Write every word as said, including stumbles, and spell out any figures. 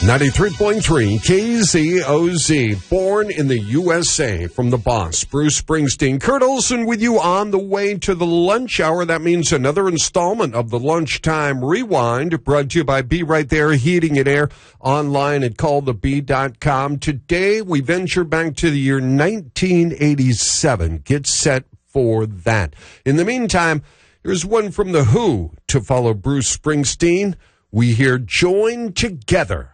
ninety-three point three K Z O Z, born in the U S A from the boss, Bruce Springsteen. Kurt Olson with you on the way to the lunch hour. That means another installment of the Lunchtime Rewind, brought to you by Be Right There Heating and Air, online at call the bee dot com. Today, we venture back to the year nineteen eighty-seven. Get set for that. In the meantime, here's one from The Who to follow Bruce Springsteen. We hear Join Together.